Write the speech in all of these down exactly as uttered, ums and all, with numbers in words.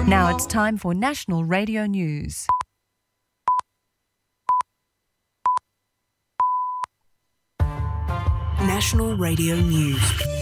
Now it's time for National Radio News. National Radio News.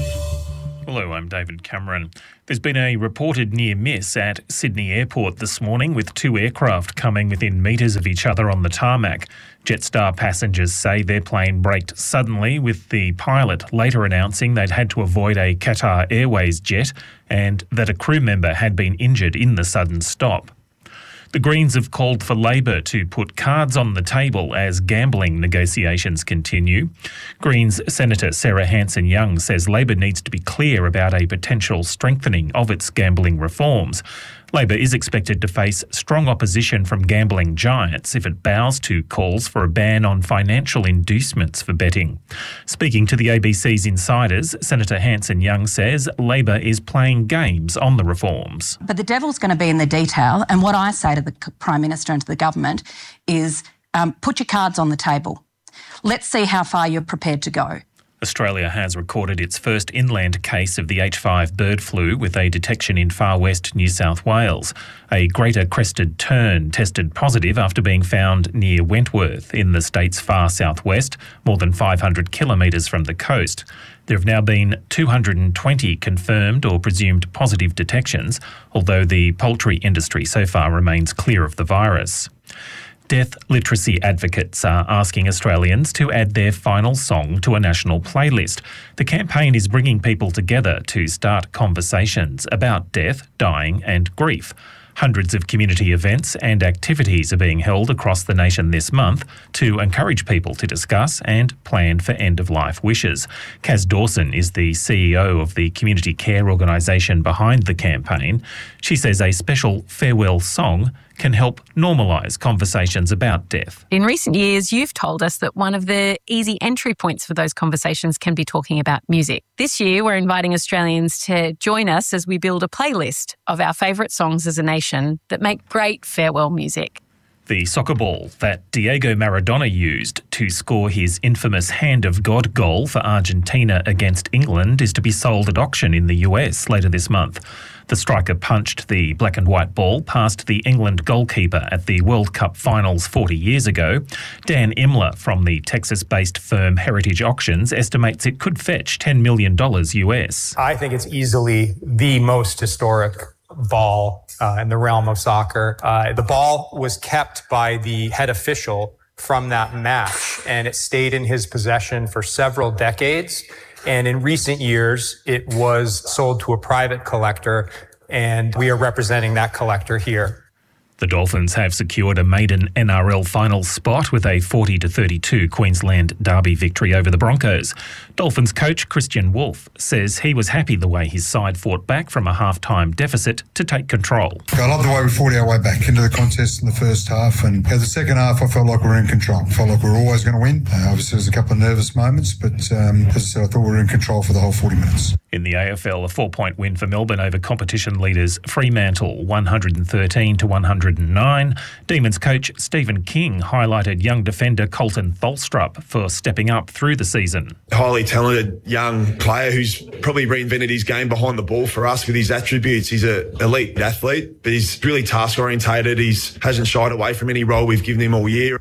Hello, I'm David Cameron. There's been a reported near miss at Sydney Airport this morning, with two aircraft coming within metres of each other on the tarmac. Jetstar passengers say their plane braked suddenly, with the pilot later announcing they'd had to avoid a Qatar Airways jet and that a crew member had been injured in the sudden stop. The Greens have called for Labor to put cards on the table as gambling negotiations continue. Greens Senator Sarah Hanson-Young says Labor needs to be clear about a potential strengthening of its gambling reforms. Labor is expected to face strong opposition from gambling giants if it bows to calls for a ban on financial inducements for betting. Speaking to the A B C's Insiders, Senator Hanson-Young says Labor is playing games on the reforms. But the devil's going to be in the detail, and what I say to the Prime Minister and to the government is um, put your cards on the table. Let's see how far you're prepared to go. Australia has recorded its first inland case of the H five bird flu, with a detection in far west New South Wales. A greater crested tern tested positive after being found near Wentworth in the state's far southwest, more than five hundred kilometres from the coast. There have now been two hundred twenty confirmed or presumed positive detections, although the poultry industry so far remains clear of the virus. Death literacy advocates are asking Australians to add their final song to a national playlist. The campaign is bringing people together to start conversations about death, dying and grief. Hundreds of community events and activities are being held across the nation this month to encourage people to discuss and plan for end-of-life wishes. Kaz Dawson is the C E O of the community care organisation behind the campaign. She says a special farewell song can help normalise conversations about death. In recent years, you've told us that one of the easy entry points for those conversations can be talking about music. This year, we're inviting Australians to join us as we build a playlist of our favourite songs as a nation that make great farewell music. The soccer ball that Diego Maradona used to score his infamous Hand of God goal for Argentina against England is to be sold at auction in the U S later this month. The striker punched the black and white ball past the England goalkeeper at the World Cup finals forty years ago. Dan Imler from the Texas-based firm Heritage Auctions estimates it could fetch ten million dollars U S. I think it's easily the most historic ball uh, in the realm of soccer. Uh, the ball was kept by the head official from that match, and it stayed in his possession for several decades. And in recent years, it was sold to a private collector, and we are representing that collector here. The Dolphins have secured a maiden N R L final spot with a forty to thirty-two Queensland Derby victory over the Broncos. Dolphins coach Christian Wolf says he was happy the way his side fought back from a half-time deficit to take control. I love the way we fought our way back into the contest in the first half, and in the second half I felt like we were in control. I felt like we were always going to win. Uh, obviously there was a couple of nervous moments, but um, as I said, I thought we were in control for the whole forty minutes. In the A F L, a four-point win for Melbourne over competition leaders Fremantle, one hundred thirteen to one hundred nine. Demons coach Stephen King highlighted young defender Colton Tholstrup for stepping up through the season. Highly talented young player who's probably reinvented his game behind the ball for us with his attributes. He's an elite athlete, but he's really task-orientated. He hasn't shied away from any role we've given him all year.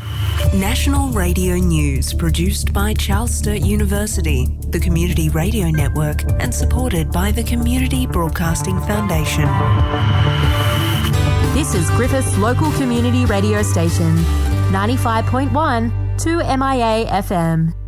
National Radio News, produced by Charles Sturt University, the Community Radio Network, and supported by the Community Broadcasting Foundation. This is Griffith's local community radio station, ninety-five point one, two M I A F M.